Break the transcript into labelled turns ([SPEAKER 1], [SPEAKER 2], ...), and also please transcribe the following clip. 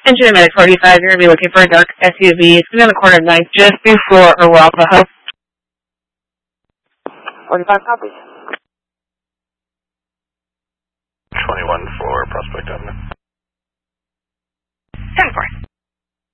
[SPEAKER 1] Engine Medic 45, you're going to be looking for a dark SUV. It's going to be on the corner of 9th, just before Arapahoe.
[SPEAKER 2] 45 copies.
[SPEAKER 3] 21 for Prospect Avenue.